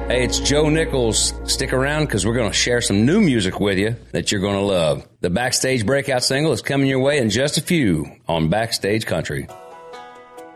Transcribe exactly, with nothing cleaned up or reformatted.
Hey, it's Joe Nichols. Stick around because we're going to share some new music with you that you're going to love. The Backstage Breakout single is coming your way in just a few on Backstage Country.